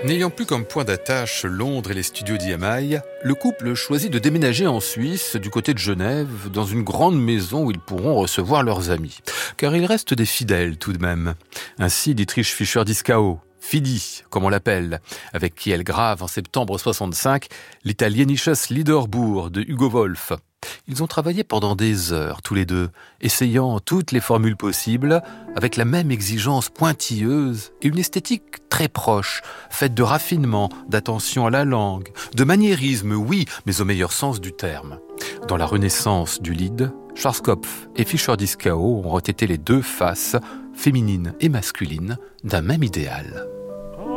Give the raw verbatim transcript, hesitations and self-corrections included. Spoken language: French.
N'ayant plus comme point d'attache Londres et les studios d'E M I, le couple choisit de déménager en Suisse, du côté de Genève, dans une grande maison où ils pourront recevoir leurs amis. Car il reste des fidèles tout de même. Ainsi Dietrich Fischer-Dieskau, Fidi, comme on l'appelle, avec qui elle grave en septembre soixante-cinq l'Italienisches Liederbuch de Hugo Wolf. Ils ont travaillé pendant des heures, tous les deux, essayant toutes les formules possibles, avec la même exigence pointilleuse et une esthétique très proche, faite de raffinement, d'attention à la langue, de maniérisme, oui, mais au meilleur sens du terme. Dans la renaissance du Lied, Schwarzkopf et Fischer-Dieskau ont été les deux faces, féminines et masculines, d'un même idéal.